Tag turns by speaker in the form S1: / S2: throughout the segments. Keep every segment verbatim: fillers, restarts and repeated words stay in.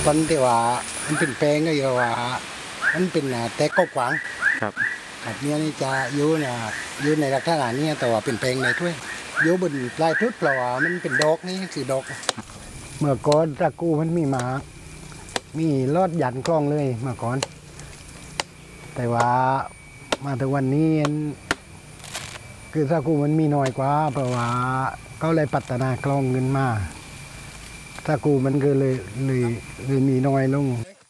S1: ตอนที่ว่ามันเป็นแปลงก็อยู่ว่ามันเป็นแตกกว้าง
S2: ครับ
S1: แบบนี้นี่จะอยู่เนี่ยอยู่ในลักษณะนี้แต่ว่าเป็นแปลงในถ้วยอยู่บนปลายทุดเปล่ามันเป็นดอกนี่คือดอกเมื่อก่อนตะกูมันมีหมามีลอดยันกล้องเลยเมื่อก่อนแต่ว่ามาถึงวันนี้คือตะกูมันมีน้อยกว่าเพราะว่าเขาเลยพัฒนากล้องเงินมาตะกูมันก็เลยเลยเลยมีน้อยลง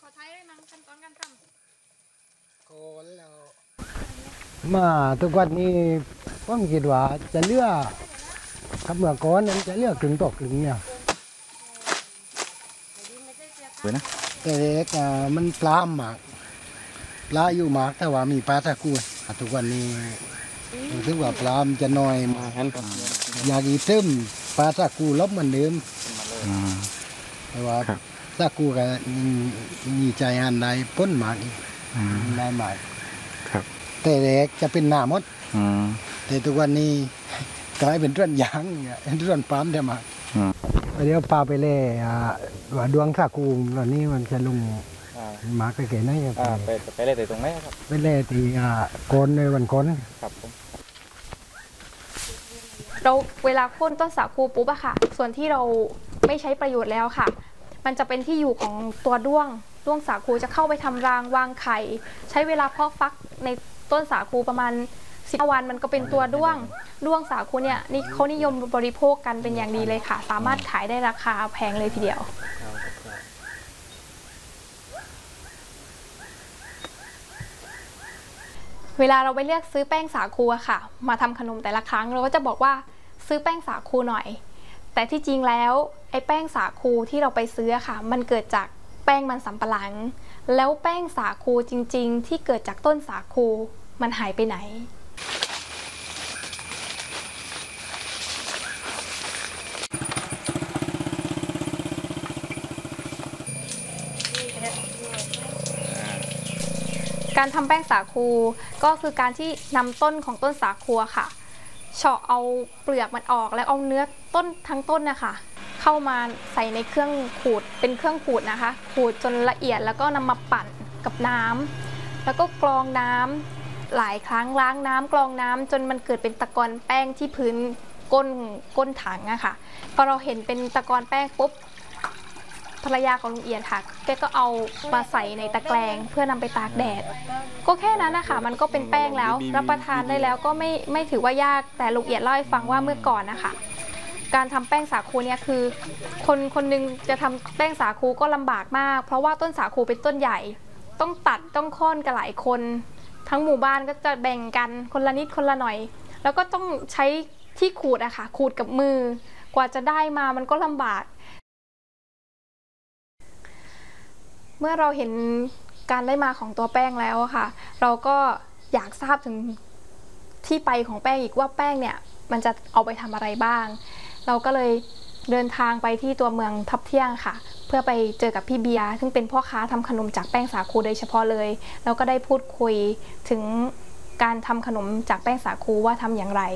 S1: มาทุกวันนี้ผมคิดว่าจะเลือกกับเมื่อก่อนนั้นจะเลือกกึ่งต่อกึ่งเนี่ยแต่เด็กมันปลาหมากปลาอยู่หมากแต่ว่ามีปลาตะกูทุกวันนี้รู้ว่าปลามันจะน้อยมาอยากอีเติมปลาตะกูลบเหมือนเดิมแต่ว่าตะกูก็มีใจอันใดพ้นหมากได้หมากแต่เด็กจะเป็นหน้ามดแต่ทุกวันนี้กลายเป็นต้นยางเนี่ยต้นปาล์มเดียวมาเดี๋ยวพาไปเล่ว่าดวงตะกูตอนนี้มันจะลงมาเก๋ๆนะ
S2: ไปไปเล่ตีตรงไหนครับ
S1: ไปเล่ตีโกนในวันโกน
S2: ครับผม
S3: เราเวลาโค่นต้นสาคูปุ๊บอะค่ะส่วนที่เราไม่ใช้ประโยชน์แล้วค่ะมันจะเป็นที่อยู่ของตัวด้วงด้วงสาคูจะเข้าไปทำรังวางไข่ใช้เวลาเพาะฟักในต้นสาคูประมาณสิบวันมันก็เป็นตัวด้วงด้วงสาคูเนี่ยนี่เขานิยมบริโภคกันเป็นอย่างดีเลยค่ะสามารถขายได้ราคาแพงเลยทีเดียวเวลาเราไปเลือกซื้อแป้งสาคูอะค่ะมาทำขนมแต่ละครั้งเราก็จะบอกว่าซื้อแป้งสาคูหน่อยแต่ที่จริงแล้วไอ้แป้งสาคูที่เราไปซื้อค่ะมันเกิดจากแป้งมันสำปะหลังแล้วแป้งสาคูจริงๆที่เกิดจากต้นสาคูมันหายไปไหนการทำแป้งสาคูก็คือการที่นำต้นของต้นสาคูค่ะเฉาะเอาเปลือกมันออกแล้วเอาเนื้อต้นทั้งต้นนะคะเข้ามาใส่ในเครื่องขูดเป็นเครื่องขูดนะคะขูดจนละเอียดแล้วก็นำมาปั่นกับน้ำแล้วก็กรองน้ำหลายครั้งล้างน้ำกรองน้ำจนมันเกิดเป็นตะกอนแป้งที่พื้นก้นก้นถังอะค่ะพอเราเห็นเป็นตะกอนแป้งปุ๊บภรรยาของลุงเอียดค่ะแกก็เอามาใส่ในตะแกรงเพื่อนำไปตากแดดก็แค่นั้นนะคะมันก็เป็นแป้งแล้วรับประทานได้แล้วก็ไม่ไม่ถือว่ายากแต่ลุงเอียดเล่าให้ฟังว่าเมื่อก่อนนะคะการทำแป้งสาคูเนี่ยคือคนคนนึงจะทำแป้งสาคูก็ลำบากมากเพราะว่าต้นสาคูเป็นต้นใหญ่ต้องตัดต้องค้อนกันหลายคนทั้งหมู่บ้านก็จะแบ่งกันคนละนิดคนละหน่อยแล้วก็ต้องใช้ที่ขูดอะค่ะขูดกับมือกว่าจะได้มามันก็ลำบากเมื่อเราเห็นการได้มาของตัวแป้งแล้วค่ะเราก็อยากทราบถึงที่ไปของแป้งอีกว่าแป้งเนี่ยมันจะเอาไปทำอะไรบ้างเราก็เลยเดินทางไปที่ตัวเมืองทับเที่ยงค่ะเพื่อไปเจอกับพี่เบียร์ซึ่งเป็นพ่อค้าทำขนมจากแป้งสาคูโดยเฉพาะเลยแล้วก็ได้พูดคุยถึงการทำขนมจากแป้งสาคูว่าทำอย่างไร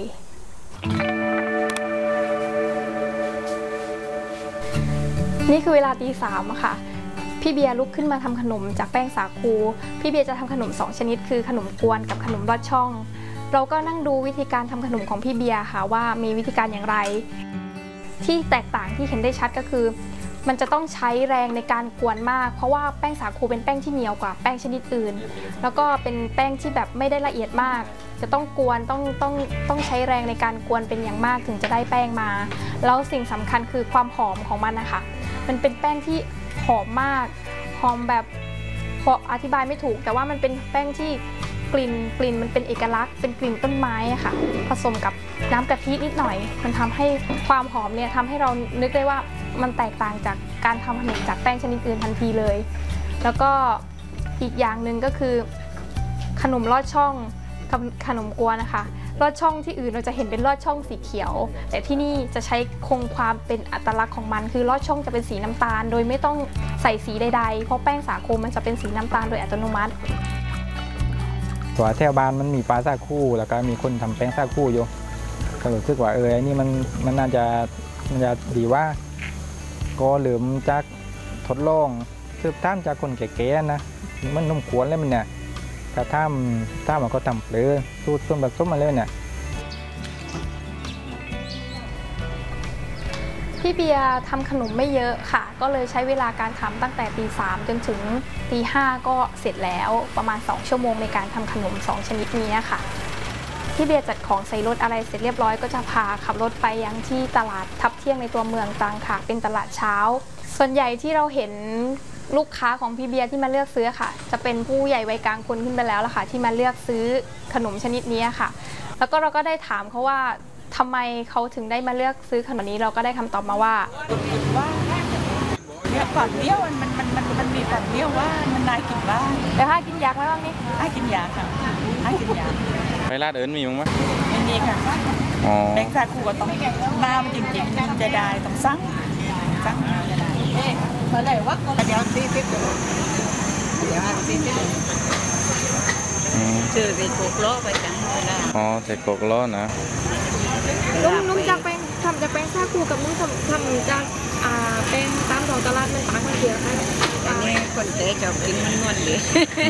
S3: นี่คือเวลาตีสามค่ะพี่เบียร์ลุกขึ้นมาทำขนมจากแป้งสาคูพี่เบียร์จะทำขนมสองชนิดคือขนมกวนกับขนมลอดช่องเราก็นั่งดูวิธีการทำขนมของพี่เบียร์ค่ะว่ามีวิธีการอย่างไรที่แตกต่างที่เห็นได้ชัดก็คือมันจะต้องใช้แรงในการกวนมากเพราะว่าแป้งสาคูเป็นแป้งที่เหนียวกว่าแป้งชนิดอื่นแล้วก็เป็นแป้งที่แบบไม่ได้ละเอียดมากจะต้องกวนต้องต้องต้องใช้แรงในการกวนเป็นอย่างมากถึงจะได้แป้งมาแล้วสิ่งสำคัญคือความหอมของมันนะคะมันเป็นแป้งที่หอมมากหอมแบบพออธิบายไม่ถูกแต่ว่ามันเป็นแป้งที่กลิ่นกลิ่นมันเป็นเอกลักษณ์เป็นกลิ่นต้นไม้อะค่ะผสมกับน้ำกะทินิดหน่อยมันทำให้ความหอมเนี่ยทำให้เรานึกได้ว่ามันแตกต่างจากการทำขนมจากแป้งชนิดอื่นทันทีเลยแล้วก็อีกอย่างหนึ่งก็คือขนมลอดช่องกับขนมกวนนะคะลอดช่องที่อื่นเราจะเห็นเป็นลอดช่องสีเขียวแต่ที่นี่จะใช้คงความเป็นอัตลักษณ์ของมันคือลอดช่องจะเป็นสีน้ำตาลโดยไม่ต้องใส่สีใดๆเพราะแป้งสาคูมันจะเป็นสีน้ำตาลโดยอัตโนมัติ
S2: ตัวแถวบ้านมันมีปลาสาคูแล้วก็มีคนทำแป้งสาคูอยู่ก็รู้สึกว่าเอออันนี้มันมันน่าจะมันจะดีว่าก็เหลือมจากทดลองสืบท่ามจากคนแก่ๆนะมันนมขวนแล้วมันเนี่ยกระท่ามท่ามมันก็ทำเปลือสูตรส่วนผสมมาเลยเนี่ย
S3: พี่เบียร์ทำขนมไม่เยอะค่ะก็เลยใช้เวลาการทำตั้งแต่ตีสามจนถึงตีห้าก็เสร็จแล้วประมาณสองชั่วโมงในการทำขนมสองชนิดนี้ค่ะพี่เบียร์จัดของใส่รถอะไรเสร็จเรียบร้อยก็จะพาขับรถไปยังที่ตลาดทับเที่ยงในตัวเมืองตรังค่ะเป็นตลาดเช้าส่วนใหญ่ที่เราเห็นลูกค้าของพี่เบียร์ที่มาเลือกซื้อค่ะจะเป็นผู้ใหญ่วัยกลางคนขึ้นไปแล้วล่ะค่ะที่มาเลือกซื้อขนมชนิดนี้ค่ะแล้วก็เราก็ได้ถามเขาว่าทำไมเขาถึงได้มาเลือกซื้อขนมนี้เราก็ได้คำตอบมาว่า
S4: เนี่ยความเปรี้ยวมันมันมันมันมีความเปรี้ยวว่ามันน่ากินบ้าง
S3: แต่ถ้ากินยากไหมบ้างนี่
S4: น่ากินยาค่ะน่ากินยา
S2: ไปร้านอื่นมีมั้งไหม
S4: ไม่มีค่ะแบงค์ซาคูก็ต้องน้ำจริงๆมันจะได้ต้องสั่งสั่งจะได้เอ๊ะเมื่อไหร่ว่าเดี๋ยวซีฟิปเดี๋ยวซีฟิปชื่อเป็นโกโก้ไปจังเลยนะ
S2: อ๋อใส่โกโก้นะ
S3: นุ่มนุ่มจากแป้งทำจากแป้งซาคูกับนุ่มทำทำจากอ่าแป้งตามท้องตลาดมันต่างกันเยอะไหม
S4: อันนี้คนเตะชอบกินมันนวลดี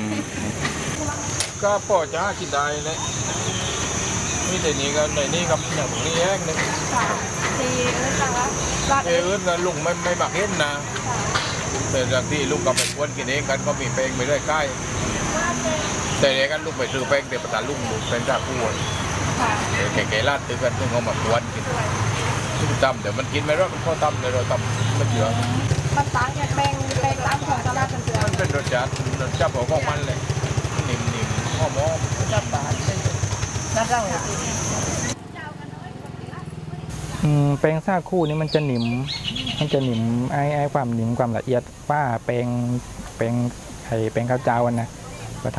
S5: ก็พอจะกินได้เลยมีแต่นี้ก็ในนี้กับอย่างนี้เองเลย
S3: ที่เอิ้นต่างละร้าน
S5: เอิ้นกันลุงไม่ไม่บักเห็นนะแต่จากที่ลุงกับไปควนกินเองกันก็มีแป้งไปได้ใกล้แต่เด็กกันลุงไปซื้อแป้งเดี๋ยวภาษาลุงลุงเป็นจากผู้แก่ๆลาดตื้อกันต้องเอามาควนกินทุกตำเดี๋ยวมันกินไม่รอดมันก็ตำเดี๋ยวเราตำไม่เยอะ
S3: มันต่างจากแป้งแป้งตามท้องตลาดกันเยอะ
S5: มันเป็นรสชาติรสชาติของมันเลยนิ่มๆหอมๆจับบาน
S4: น่าเจ้า
S2: แป้งซาคูนี่มันจะหนิมมันจะหนิมไอ้ไอ้ความหนิมความละเอียดว่าแป้งแป้งไอ้แป้งข้าวเจ้านะ